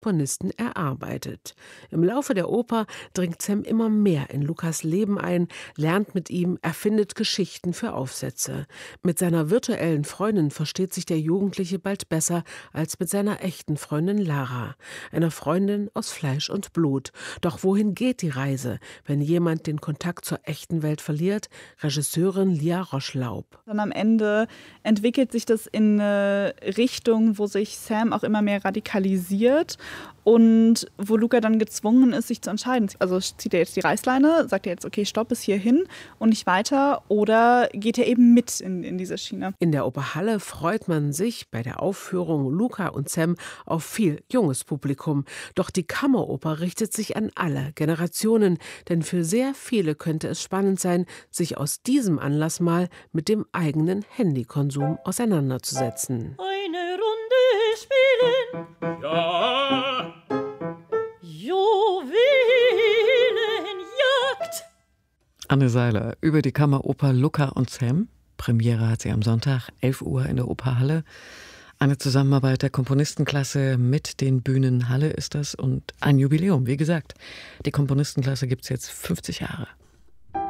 Komponisten erarbeitet. Im Laufe der Oper dringt Sam immer mehr in Lukas Leben ein, lernt mit ihm, erfindet Geschichten für Aufsätze. Mit seiner virtuellen Freundin versteht sich der Jugendliche bald besser als mit seiner echten Freundin Lara, einer Freundin aus Fleisch und Blut. Doch wohin geht die Reise, wenn jemand den Kontakt zur echten Welt verliert? Regisseurin Lia Roschlaub. Dann am Ende entwickelt sich das in eine Richtung, wo sich Sam auch immer mehr radikalisiert und wo Luca dann gezwungen ist, sich zu entscheiden. Also zieht er jetzt die Reißleine, sagt er jetzt, okay, stopp bis hierhin und nicht weiter, oder geht er eben mit in diese Schiene? In der Oper Halle freut man sich bei der Aufführung Luca und Sam auf viel junges Publikum. Doch die Kammeroper richtet sich an alle Generationen, denn für sehr viele könnte es spannend sein, sich aus diesem Anlass mal mit dem eigenen Handykonsum auseinanderzusetzen. Eine Runde spielen. Ja. Juwelenjagd. Anne Seiler über die Kammeroper Luca und Sam. Premiere hat sie am Sonntag, 11 Uhr in der Operhalle. Eine Zusammenarbeit der Komponistenklasse mit den Bühnen Halle ist das und ein Jubiläum, wie gesagt. Die Komponistenklasse gibt es jetzt 50 Jahre.